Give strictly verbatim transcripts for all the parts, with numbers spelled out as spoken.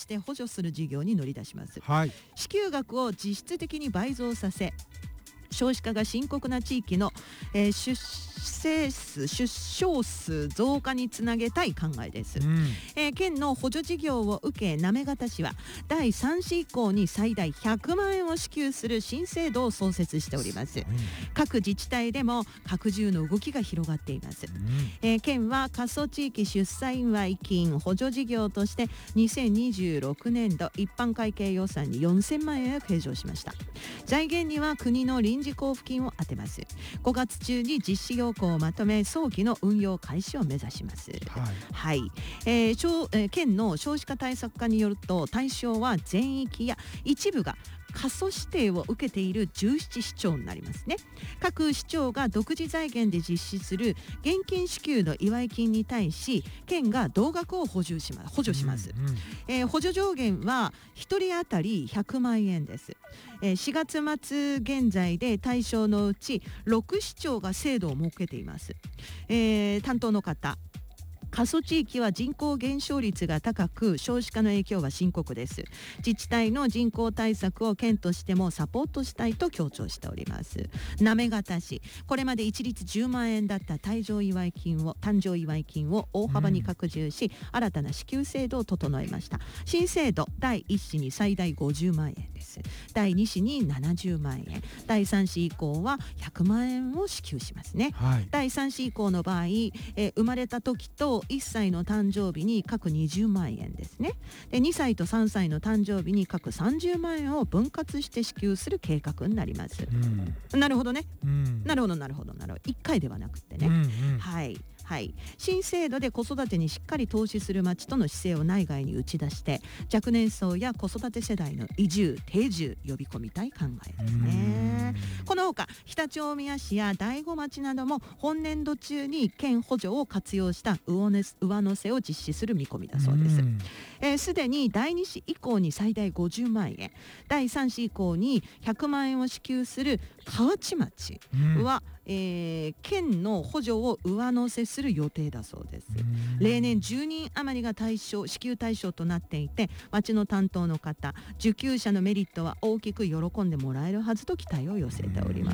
して補助する事業に乗り出します、 はい、 支給額を実質的に倍増させ、少子化が深刻な地域の、えー、出生数出生数増加につなげたい考えです、うんえー、県の補助事業を受け行方市はだいさん子以降に最大ひゃくまんえんを支給する新制度を創設しております。各自治体でも拡充の動きが広がっています、うんえー、県は過疎地域出産祝い金補助事業としてにせんにじゅうろくねんど一般会計予算によんせんまんえんを計上しました。財源には国の臨時交付金を充てます。ごがつ中に実施要項をまとめ早期の運用開始を目指します。はい、はいえー小えー、県の少子化対策課によると対象は全域や一部が過疎指定を受けているじゅうなな市町になりますね。各市町が独自財源で実施する現金支給の祝い金に対し県が同額を補助します。補助します、うんうんえー、補助上限はひとり当たりひゃくまんえんです、えー、しがつ末現在で対象のうちろく市町が制度を設けています、えー、担当の方、過疎地域は人口減少率が高く少子化の影響は深刻です。自治体の人口対策を県としてもサポートしたいと強調しております。行方市、これまで一律じゅうまんえんだった誕生祝い金を誕生祝い金を大幅に拡充し、うん、新たな支給制度を整えました。新制度だいいち子に最大ごじゅうまんえんです。だいに子にななじゅうまんえん、だいさん子以降はひゃくまんえんを支給しますね、はい、だいさん子以降の場合、えー、生まれた時といっさいの誕生日に各にじゅうまんえんですね。でにさいとさんさいの誕生日に各さんじゅうまんえんを分割して支給する計画になります、うん、なるほどね、うん、なるほどなるほどなるほどいっかいではなくてね、うんうん、はいはい、新制度で子育てにしっかり投資する町との姿勢を内外に打ち出して若年層や子育て世代の移住定住呼び込みたい考えですね。このほか常陸大宮市や大子町なども本年度中に県補助を活用した上乗せを実施する見込みだそうです。えー、すでにだいに子以降に最大ごじゅうまんえん、だいさん子以降にひゃくまんえんを支給する河内町は、うんえー、県の補助を上乗せする予定だそうです。例年じゅうにん余りが対象支給対象となっていて、町の担当の方、受給者のメリットは大きく喜んでもらえるはずと期待を寄せております。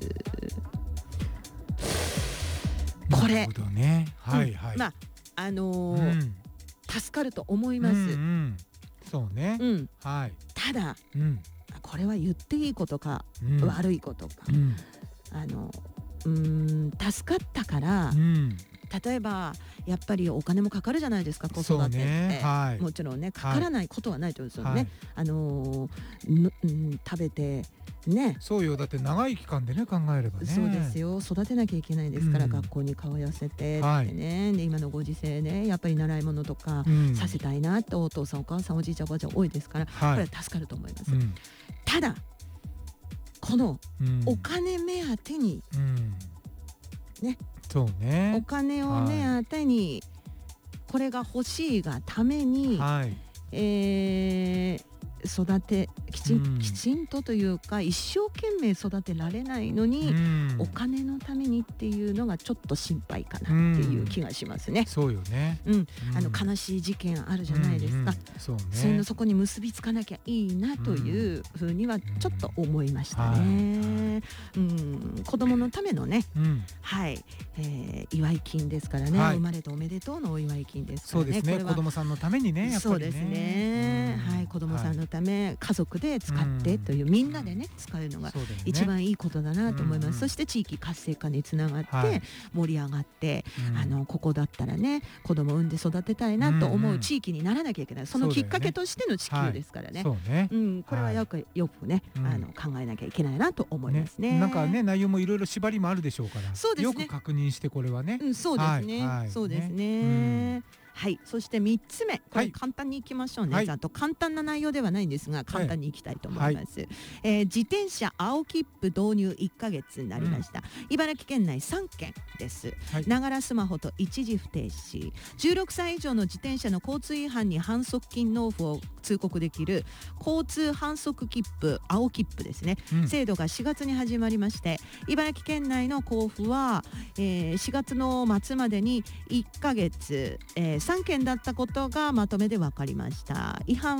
これなるほどね、はいはい、 うん、まああのーうん、助かると思います、うんうん、 そうね、うん、はい、 ただ、うん、これは言っていいことか、うん、悪いことか、うんあのうーん助かったから、うん、例えばやっぱりお金もかかるじゃないですか、子育てって、ねはい、もちろんねかからないことはないと思うんですよね、はい、あのーうん、食べてね、 そうよ、だって長い期間でね考えればね、 そうですよ、育てなきゃいけないですから、うん、学校に通わせてってね、はい、で今のご時世ねやっぱり習い物とかさせたいなってお父さんお母さんおじいちゃんおばあちゃん多いですから、はい、これは助かると思います、うん、ただこのお金目当てに、うん、ね、 そうね、 お金を目当てに、はい、これが欲しいがために、はい、えー、育てきちん、うん、きちんとというか一生懸命育てられないのに、うん、お金のためにっていうのがちょっと心配かなっていう気がしますね、うん、 そうよね、 うん、あの悲しい事件あるじゃないですか、うんうん、そうね、そういうのそこに結びつかなきゃいいなというふうにはちょっと思いましたね、うん、うん、子供のためのね、うん、はい、えー、祝い金ですからね、はい、生まれておめでとうのお祝い金ですからね、 そうですね、これは子供さんのためにね、やっぱりね、 そうですね、うん、はい、子供さんのため、はい、家族で使ってという、みんなでね使うのが一番いいことだなと思います、うん、そして地域活性化につながって盛り上がって、はい、あのここだったらね子供産んで育てたいなと思う地域にならなきゃいけない、そのきっかけとしての支給ですからね、そうね、うん、これはよく、よくね、はい、あの考えなきゃいけないなと思いますね、 ね、なんかね内容もいろいろ縛りもあるでしょうから、そうですね、よく確認してこれはね、 うん、そうですね、はいはい、そうですね、ね、はい、そしてみっつめ、これ簡単にいきましょうね、はい、あと簡単な内容ではないんですが簡単にいきたいと思います、はい、えー、自転車青切符導入いっかげつになりました、うん、茨城県内さんけんですながらスマホと一時不停止、じゅうろくさい以上の自転車の交通違反に反則金納付を通告できる交通反則切符、青切符ですね、うん、制度がしがつに始まりまして、茨城県内の交付は、えー、しがつの末までにいっかげつ、えー、さんけんだったことがまとめで分かりました。違反